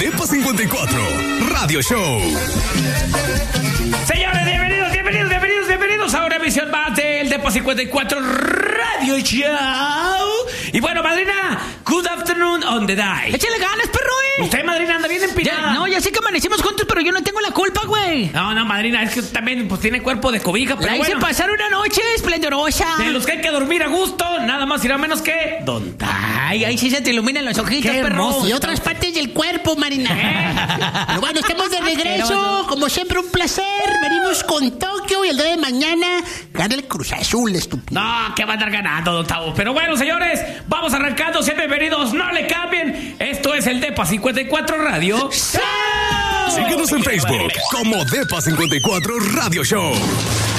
Depa 54 Radio Show. Señores, bienvenidos a una emisión más del Depa 54 Radio Show. Y bueno, madrina, good afternoon on the die. Échale ganas, perro, Usted, madrina, anda bien empinada. Ya sé que amanecimos juntos, pero yo no tengo la culpa, güey. No, madrina, es que usted también pues tiene cuerpo de cobija, pero la hice pasar una noche esplendorosa. De los que hay que dormir a gusto, nada más y nada menos que Don Ay, ahí sí se te iluminan los ojitos, qué perro. hermoso. Y otras partes del cuerpo, Marina. Pero bueno, estamos de regreso. Como siempre, un placer. Venimos con Tokio y el día de mañana gana el Cruz Azul, estúpido. No, que va a andar ganando, don Tavo. Pero bueno, señores, vamos arrancando. Sean bienvenidos, no le cambien. Esto es el Depa 54 Radio Show. Síguenos en Facebook como Depa 54 Radio Show.